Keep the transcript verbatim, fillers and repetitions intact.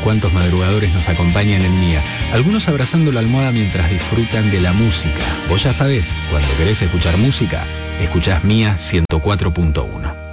cuantos madrugadores nos acompañan en Mía. Algunos abrazando la almohada mientras disfrutan de la música. Vos ya sabés, cuando querés escuchar música, escuchás Mía ciento cuatro punto uno.